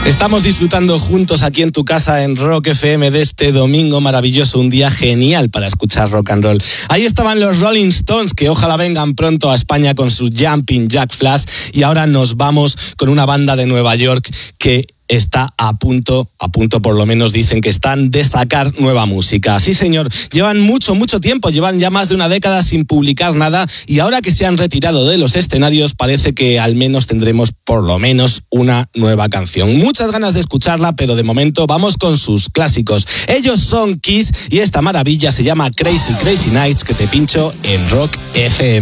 Estamos disfrutando juntos aquí en tu casa en Rock FM de este domingo maravilloso, un día genial para escuchar rock and roll. Ahí estaban los Rolling Stones, que ojalá vengan pronto a España con su Jumping Jack Flash, y ahora nos vamos con una banda de Nueva York que está a punto por lo menos dicen que están de sacar nueva música. Sí, señor, llevan mucho tiempo, llevan ya más de una década sin publicar nada, y ahora que se han retirado de los escenarios parece que al menos tendremos por lo menos una nueva canción. Muchas ganas de escucharla, pero de momento vamos con sus clásicos. Ellos son Kiss y esta maravilla se llama Crazy Crazy Nights, que te pincho en Rock FM.